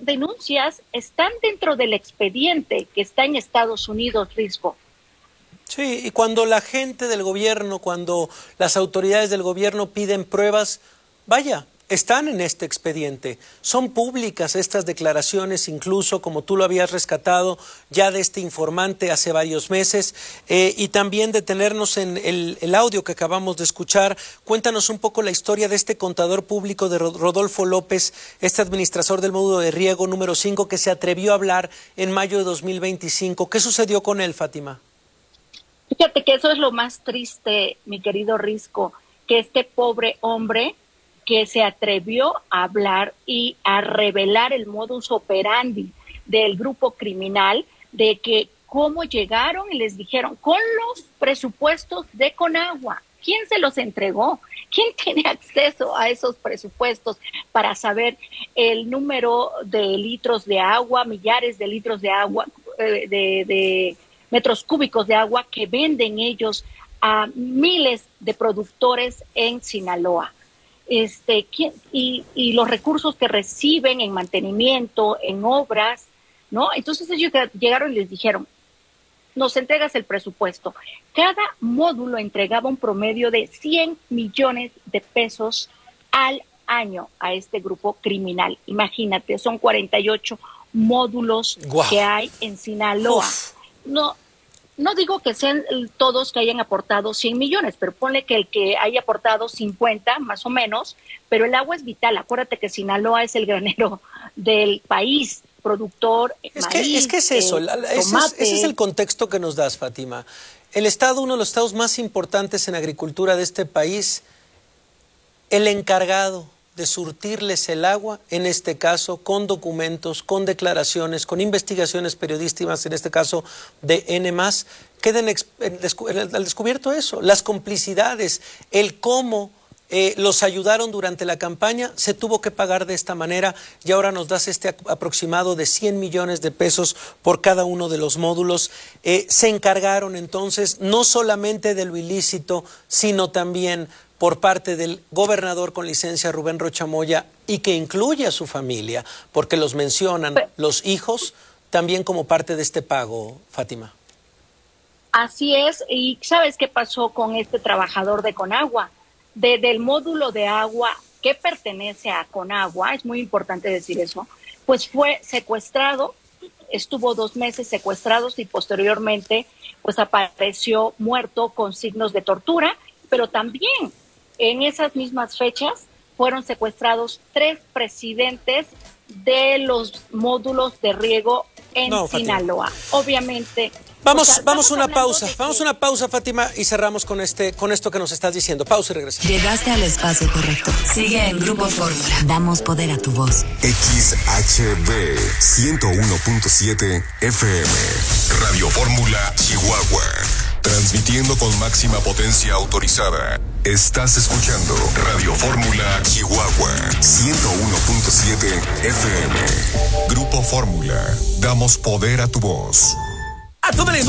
denuncias están dentro del expediente que está en Estados Unidos, Risco. Sí, y cuando la gente del gobierno, cuando las autoridades del gobierno piden pruebas, vaya, están en este expediente. Son públicas estas declaraciones, incluso como tú lo habías rescatado ya de este informante hace varios meses, y también detenernos en el audio que acabamos de escuchar. Cuéntanos un poco la historia de este contador público de Rodolfo López, este administrador del módulo de riego número 5 que se atrevió a hablar en mayo de 2025. ¿Qué sucedió con él, Fátima? Fíjate que eso es lo más triste, mi querido Risco, que este pobre hombre que se atrevió a hablar y a revelar el modus operandi del grupo criminal, de que cómo llegaron y les dijeron, con los presupuestos de Conagua, ¿quién se los entregó? ¿Quién tiene acceso a esos presupuestos para saber el número de litros de agua, millares de litros de agua, de metros cúbicos de agua que venden ellos a miles de productores en Sinaloa? Y los recursos que reciben en mantenimiento, en obras, ¿no? Entonces ellos llegaron y les dijeron, nos entregas el presupuesto. Cada módulo entregaba un promedio de 100 millones de pesos al año a este grupo criminal. Imagínate, son 48 módulos que hay en Sinaloa. Uf. No digo que sean todos que hayan aportado 100 millones, pero ponle que el que haya aportado 50, más o menos, pero el agua es vital. Acuérdate que Sinaloa es el granero del país, productor, maíz, es eso, ese es el contexto que nos das, Fátima. El estado, uno de los estados más importantes en agricultura de este país, el encargado de surtirles el agua, en este caso con documentos, con declaraciones, con investigaciones periodísticas, en este caso de N+, queden al descubierto eso, las complicidades, el cómo los ayudaron durante la campaña, se tuvo que pagar de esta manera y ahora nos das este aproximado de 100 millones de pesos por cada uno de los módulos. Se encargaron entonces no solamente de lo ilícito, sino también por parte del gobernador con licencia Rubén Rocha Moya y que incluye a su familia, porque los mencionan los hijos también como parte de este pago, Fátima. Así es, y ¿sabes qué pasó con este trabajador de Conagua? Del módulo de agua que pertenece a Conagua, es muy importante decir eso, pues fue secuestrado, estuvo 2 meses secuestrados y posteriormente pues apareció muerto con signos de tortura, pero también en esas mismas fechas fueron secuestrados 3 presidentes de los módulos de riego en Sinaloa. Obviamente. Vamos a una pausa, Fátima, y cerramos con esto que nos estás diciendo. Pausa y regresamos. Llegaste al espacio correcto. Sigue en Grupo Fórmula. Damos poder a tu voz. XHB 101.7 FM. Radio Fórmula Chihuahua. Transmitiendo con máxima potencia autorizada. Estás escuchando Radio Fórmula Chihuahua 101.7 FM. Grupo Fórmula. Damos poder a tu voz. A toda la